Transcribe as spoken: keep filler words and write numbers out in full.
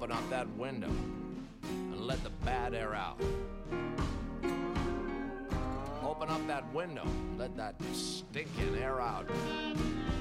open up that window and let the bad air out. Open up that window, let that stinking air out.